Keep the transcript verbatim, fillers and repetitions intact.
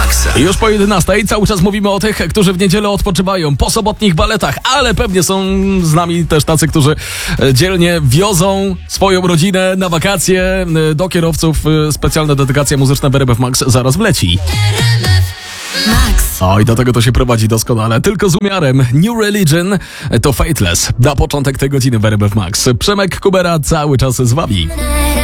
Maxa. Już po jedenastej cały czas mówimy o tych, którzy w niedzielę odpoczywają po sobotnich baletach, ale pewnie są z nami też tacy, którzy dzielnie wiozą swoją rodzinę na wakacje. Do kierowców specjalna dedykacja muzyczna w R M F Max zaraz wleci. Max. Oj, do tego to się prowadzi doskonale, tylko z umiarem. New Religion to Fateless. Na początek tej godziny w R M F Max. Przemek Kubera cały czas z wami.